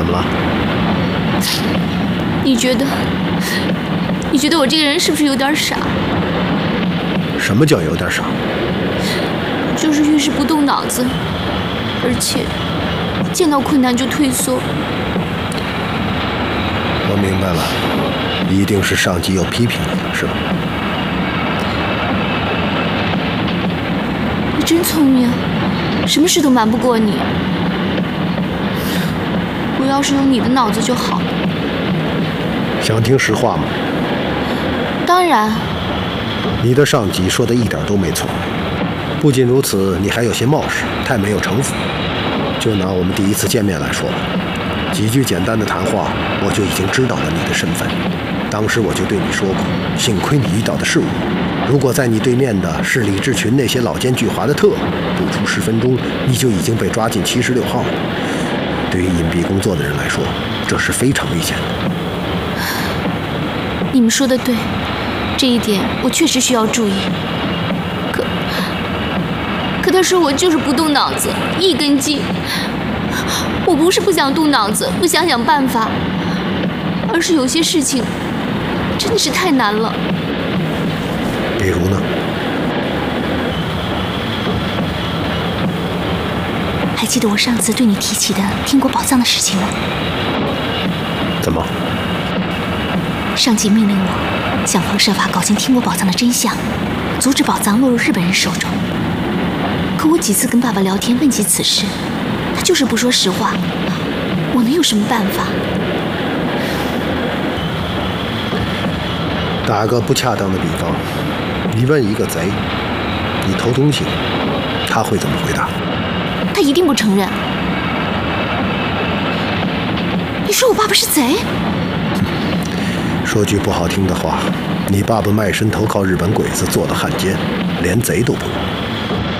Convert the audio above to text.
么了？ 你觉得我这个人是不是有点傻？ 什么叫有点傻？ 就是遇事不动脑子，而且见到困难就退缩。 我明白了，一定是上级要批评你，是吧？ 你真聪明，什么事都瞒不过你。我要是有你的脑子就好。 想听实话吗？ 当然。 你的上级说的一点都没错。不仅如此，你还有些冒失，太没有城府。就拿我们第一次见面来说吧，几句简单的谈话，我就已经知道了你的身份。当时我就对你说过，幸亏你遇到的是我，如果在你对面的是李志群那些老奸巨猾的特，不出10分钟，你就已经被抓进76号了。对于隐蔽工作的人来说，这是非常危险的。 你们说的对，这一点我确实需要注意。可他说我就是不动脑子，一根筋。我不是不想动脑子，不想想办法，而是有些事情真的是太难了。 比如呢？ 还记得我上次对你提起的天国宝藏的事情吗？ 怎么？ 上级命令我想方设法搞清天国宝藏的真相，阻止宝藏落入日本人手中。可我几次跟爸爸聊天问及此事，他就是不说实话。我能有什么办法？ 打个不恰当的比方，你问一个贼，你偷东西，他会怎么回答？ 他一定不承认。你说我爸爸是贼？ 说句不好听的话，你爸爸卖身投靠日本鬼子，做了汉奸，连贼都不如。